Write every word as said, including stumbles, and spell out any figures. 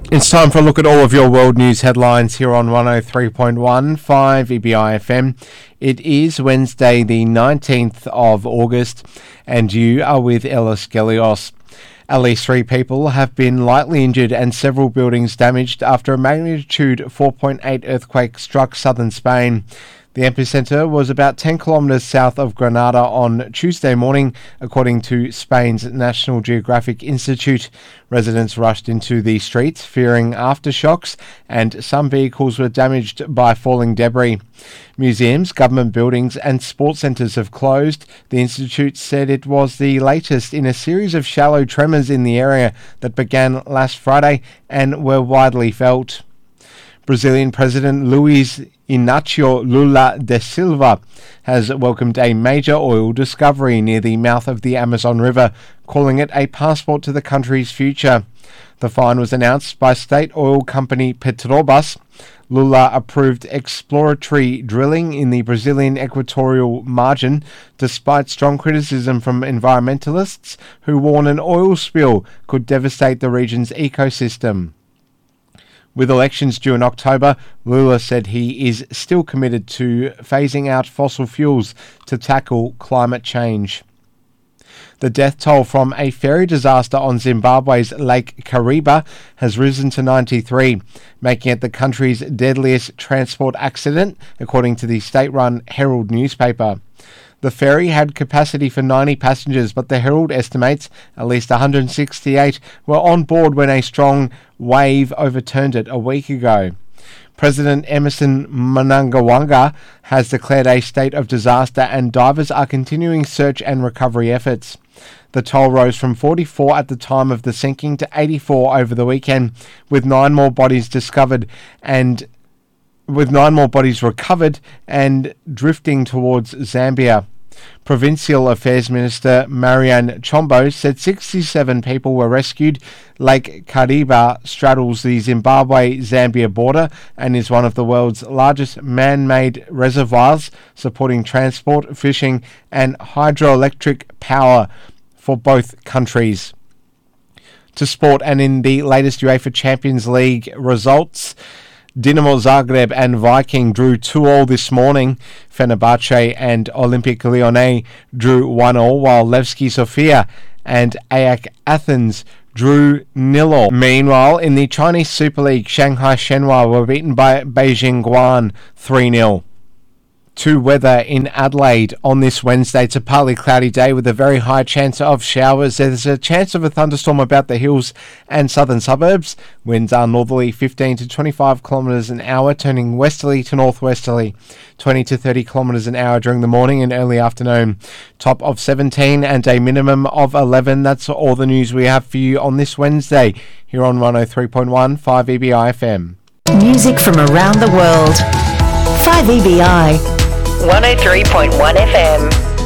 It's time for a look at all of your world news headlines here on one oh three point one five E B I F M. It is Wednesday the nineteenth of August and you are with Ellis Gelios. At least three people have been lightly injured and several buildings damaged after a magnitude four point eight earthquake struck southern Spain. The epicentre was about ten kilometres south of Granada on Tuesday morning, according to Spain's National Geographic Institute. Residents rushed into the streets, fearing aftershocks, and some vehicles were damaged by falling debris. Museums, government buildings and sports centres have closed. The Institute said it was the latest in a series of shallow tremors in the area that began last Friday and were widely felt. Brazilian President Luiz Inácio Lula da Silva has welcomed a major oil discovery near the mouth of the Amazon River, calling it a passport to the country's future. The find was announced by state oil company Petrobras. Lula approved exploratory drilling in the Brazilian equatorial margin, despite strong criticism from environmentalists who warn an oil spill could devastate the region's ecosystem. With elections due in October, Lula said he is still committed to phasing out fossil fuels to tackle climate change. The death toll from a ferry disaster on Zimbabwe's Lake Kariba has risen to ninety-three, making it the country's deadliest transport accident, according to the state-run Herald newspaper. The ferry had capacity for ninety passengers, but the Herald estimates at least one hundred sixty-eight were on board when a strong wave overturned it a week ago. President Emerson Mnangagwa has declared a state of disaster and divers are continuing search and recovery efforts. The toll rose from forty-four at the time of the sinking to eighty-four over the weekend, with nine more bodies discovered and with nine more bodies recovered and drifting towards Zambia. Provincial Affairs Minister Marianne Chombo said sixty-seven people were rescued. Lake Kariba straddles the Zimbabwe-Zambia border and is one of the world's largest man-made reservoirs, supporting transport, fishing and hydroelectric power for both countries. To sport, and in the latest UEFA Champions League results, Dinamo Zagreb and Viking drew two all this morning. Fenerbahce and Olympique Lyonnais drew one all, while Levski Sofia and A Y C Athens drew nil all. Meanwhile, in the Chinese Super League, Shanghai Shenhua were beaten by Beijing Guan three nil. To weather in Adelaide on this Wednesday. It's a partly cloudy day with a very high chance of showers. There's a chance of a thunderstorm about the hills and southern suburbs. Winds are northerly fifteen to twenty-five kilometres an hour, turning westerly to northwesterly, twenty to thirty kilometres an hour during the morning and early afternoon. Top of seventeen and a minimum of eleven. That's all the news we have for you on this Wednesday here on one oh three point one five E B I F M. Music from around the world. five E B I. one oh three point one F M.